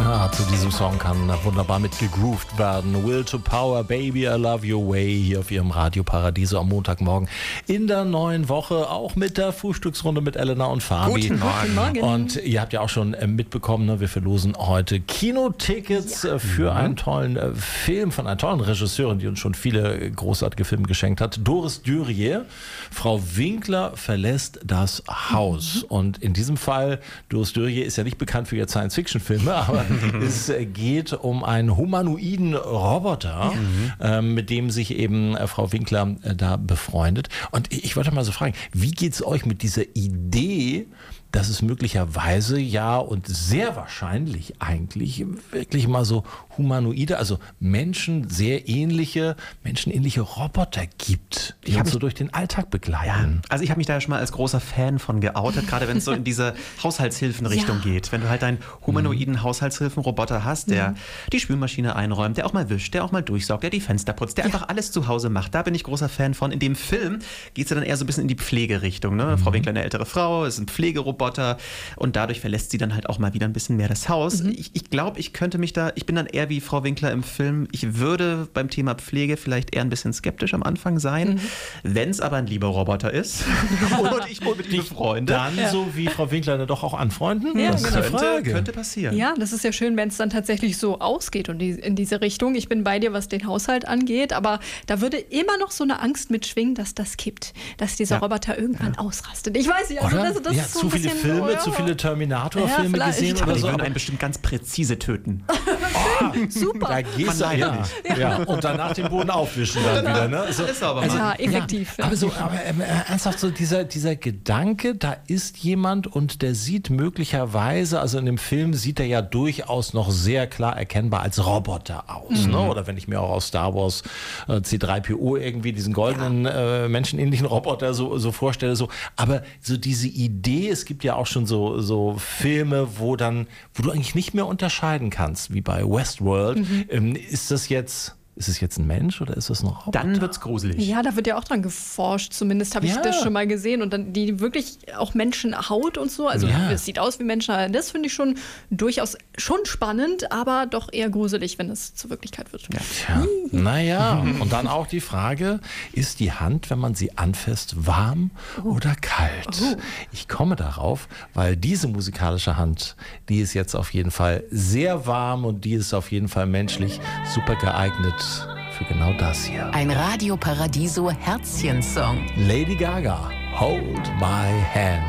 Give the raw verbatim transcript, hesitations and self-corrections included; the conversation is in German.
Ja, zu diesem Song kann wunderbar mit gegroovt werden. Will to Power, Baby, I Love Your Way, hier auf Ihrem Radio Paradiso am Montagmorgen in der neuen Woche, auch mit der Frühstücksrunde mit Elena und Fabi. Guten Morgen. Morgen. Und ihr habt ja auch schon mitbekommen, ne, wir verlosen heute Kinotickets ja. für einen tollen Film von einer tollen Regisseurin, die uns schon viele großartige Filme geschenkt hat. Doris Dürrier. Frau Winkler verlässt das Haus. Mhm. Und in diesem Fall, Doris Dürrier ist ja nicht bekannt für ihre Science-Fiction-Filme, aber es geht um einen humanoiden Roboter, ja. ähm, mit dem sich eben äh, Frau Winkler äh, da befreundet. Und ich, ich wollte mal so fragen, wie geht es euch mit dieser Idee, dass es möglicherweise ja und sehr wahrscheinlich eigentlich wirklich mal so humanoide, also Menschen sehr ähnliche, menschenähnliche Roboter gibt, die uns so durch den Alltag begleiten. Ja, also ich habe mich da ja schon mal als großer Fan von geoutet, gerade wenn es so in diese Haushaltshilfenrichtung ja. geht. Wenn du halt einen humanoiden mhm. Haushaltshilfenroboter hast, der mhm. die Spülmaschine einräumt, der auch mal wischt, der auch mal durchsaugt, der die Fenster putzt, der ja. einfach alles zu Hause macht. Da bin ich großer Fan von. In dem Film geht es ja dann eher so ein bisschen in die Pflegerichtung. Ne? Mhm. Frau Winkler, eine ältere Frau, ist ein Pflegeroboter. Und dadurch verlässt sie dann halt auch mal wieder ein bisschen mehr das Haus. Mhm. Ich, ich glaube, ich könnte mich da, ich bin dann eher wie Frau Winkler im Film. Ich würde beim Thema Pflege vielleicht eher ein bisschen skeptisch am Anfang sein. Mhm. Wenn es aber ein lieber Roboter ist und ich wohl mit ihm befreunde. Dann ja. so wie Frau Winkler dann doch auch anfreunden? Ja, das genau. ist die Frage. Könnte, könnte passieren. Ja, das ist ja schön, wenn es dann tatsächlich so ausgeht und die, in diese Richtung. Ich bin bei dir, was den Haushalt angeht, aber da würde immer noch so eine Angst mitschwingen, dass das kippt, dass dieser ja. Roboter irgendwann ja. ausrastet. Ich weiß nicht, also das, das ja, ist so zu ein viele bisschen, Filme, oh, ja. zu viele Terminator-Filme ja, gesehen aber oder die so. würden einen bestimmt ganz präzise töten. Oh, super. Da gehst du ja. Ja. ja. Und danach den Boden aufwischen dann wieder. Ne? Also, ist aber also, ja, effektiv. Ja. Aber so, aber äh, ernsthaft so dieser, dieser Gedanke, da ist jemand und der sieht möglicherweise, also in dem Film sieht er ja durchaus noch sehr klar erkennbar als Roboter aus. Mhm. Ne? Oder wenn ich mir auch aus Star Wars äh, C drei P O irgendwie diesen goldenen ja. äh, menschenähnlichen Roboter so, so vorstelle. So. Aber so diese Idee, es gibt ja auch schon so, so Filme, wo dann, wo du eigentlich nicht mehr unterscheiden kannst, wie bei Westworld. Mhm. Ähm, ist das jetzt... Ist es jetzt ein Mensch oder ist es ein Roboter? Dann wird's gruselig. Ja, da wird ja auch dran geforscht. Zumindest habe ich ja. das schon mal gesehen. Und dann die wirklich auch Menschenhaut und so. Also ja. es sieht aus wie Menschen. Das finde ich schon durchaus schon spannend, aber doch eher gruselig, wenn es zur Wirklichkeit wird. Ja. Tja. Naja, und dann auch die Frage, ist die Hand, wenn man sie anfasst, warm oh. oder kalt? Oh. Ich komme darauf, weil diese musikalische Hand, die ist jetzt auf jeden Fall sehr warm und die ist auf jeden Fall menschlich super geeignet für genau das hier. Ein Radio Paradiso Herzchen-Song. Lady Gaga, Hold My Hand.